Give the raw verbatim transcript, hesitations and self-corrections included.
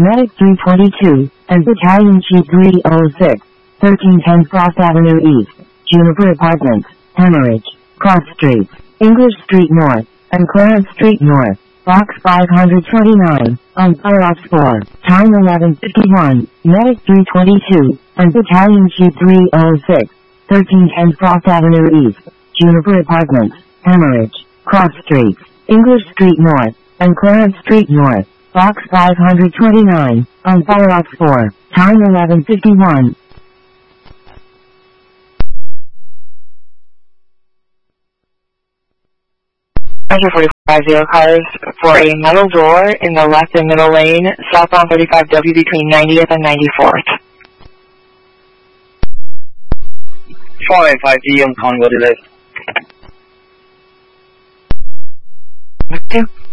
Medic three twenty-two, and Battalion Chief three oh six, thirteen ten Frost Avenue East, Juniper Apartments, Hemorrhage, Cross Street, English Street North, and Clarence Street North, Box five twenty-nine, on Fire Ops four, time eleven fifty-one, Medic three twenty-two, and Battalion Chief three oh six, thirteen ten Frost Avenue East, Juniper Apartments, Hemorrhage, Cross Street, English Street North, and Clarence Street North, Box five twenty-nine, on Fire Ops four, time eleven fifty-one. forty-five zero cars for a metal door in the left and middle lane, southbound thirty-five W between ninetieth and ninety-fourth. four eight five D, I'm calling what it is. Thank you.